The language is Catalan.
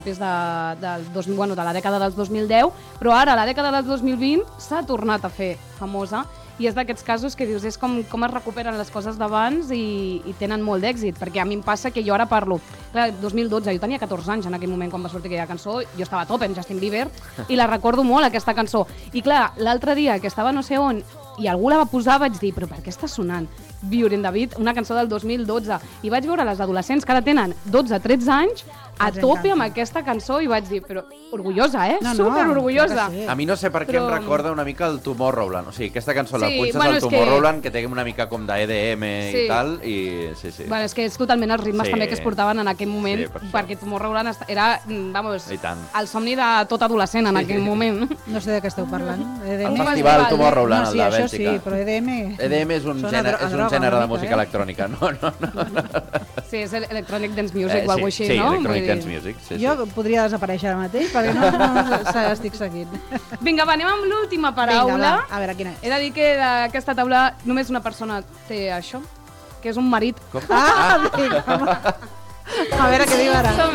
des de la dècada dels 2010, però ara, a la dècada dels 2020, s'ha tornat a fer famosa i és d'aquests casos que dius, és com es recuperen les coses d'abans i tenen molt d'èxit, perquè a mi em passa que jo ara parlo, clar, 2012, jo tenia 14 anys en aquell moment quan va sortir aquella cançó, jo estava a tope amb Justin Bieber i la recordo molt, aquesta cançó. I clar, l'altre dia que estava no sé on i algú la va posar, vaig dir, però per què està sonant Viurin David, una cançó del 2012? I vaig veure les adolescents que ara tenen 12-13 anys a tope amb aquesta cançó i vaig dir, però orgullosa, super orgullosa. Sí. A mi no sé per què em recorda una mica el Tomorrowland, o sigui, aquesta cançó la punxes bueno, al Tomorrowland, que té una mica com d'EDM i tal, i sí. Bueno, és que és totalment els ritmes també que es portaven en aquell moment, perquè Tomorrowland era, vamos, el somni de tot adolescent en aquell moment. No sé de què esteu parlant. El festival Tomorrowland, el de Bèlgica. Sí, però EDM... EDM és un gènere de música electrònica, no. Sí, és Electronic Dance Music o alguna cosa així, no? Sí, Electronic Dance Music. Jo podria desaparèixer ara mateix, perquè no estic seguint. Vinga, va, anem amb l'última paraula. A veure, quina és? He de dir que d'aquesta taula només una persona té això, que és un marit. Com? A veure què diu ara.